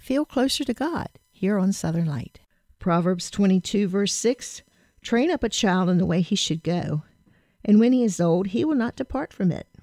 feel closer to God here on Southern Light. Proverbs 22, verse 6, train up a child in the way he should go, and when he is old, he will not depart from it.